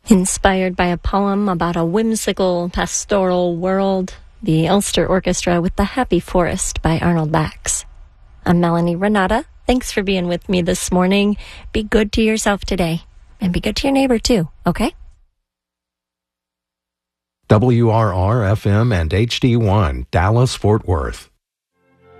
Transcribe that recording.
Inspired by a poem about a whimsical pastoral world, the Ulster Orchestra with The Happy Forest by Arnold Bax. I'm Melanie Renata. Thanks for being with me this morning. Be good to yourself today, and be good to your neighbor too, okay? WRR-FM and HD1, Dallas, Fort Worth.